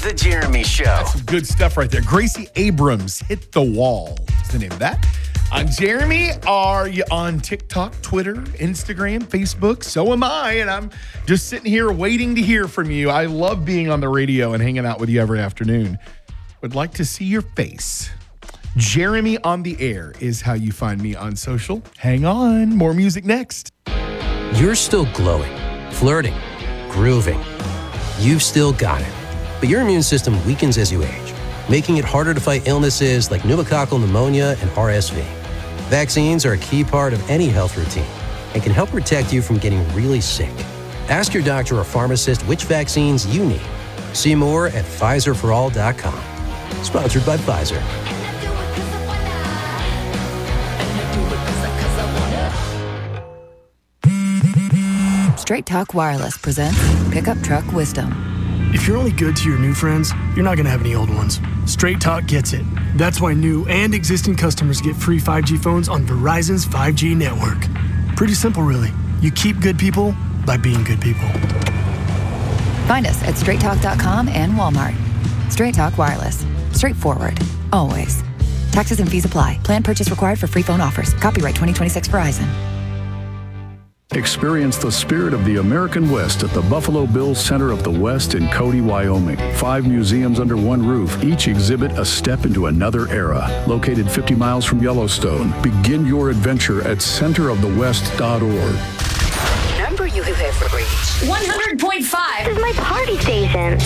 The Jeremy Show. That's some good stuff right there. Gracie Abrams, Hit the Wall is the name of that. I'm Jeremy. Are you on TikTok, Twitter, Instagram, Facebook? So am I, and I'm just sitting here waiting to hear from you. I love being on the radio and hanging out with you every afternoon. Would like to see your face. Jeremy on the Air is how you find me on social. Hang on, more music next. You're still glowing, flirting, grooving. You've still got it. But your immune system weakens as you age, making it harder to fight illnesses like pneumococcal pneumonia and RSV. Vaccines are a key part of any health routine and can help protect you from getting really sick. Ask your doctor or pharmacist which vaccines you need. See more at PfizerForAll.com. Sponsored by Pfizer. Straight Talk Wireless presents Pickup Truck Wisdom. If you're only good to your new friends, you're not going to have any old ones. Straight Talk gets it. That's why new and existing customers get free 5G phones on Verizon's 5G network. Pretty simple, really. You keep good people by being good people. Find us at straighttalk.com and Walmart. Straight Talk Wireless. Straightforward. Always. Taxes and fees apply. Plan purchase required for free phone offers. Copyright 2026 Verizon. Experience the spirit of the American West at the Buffalo Bills Center of the West in Cody, Wyoming. 5 museums under one roof, each exhibit a step into another era. Located 50 miles from Yellowstone. Begin your adventure at centerofthewest.org. Number you have reached. 100.5. This is my party station.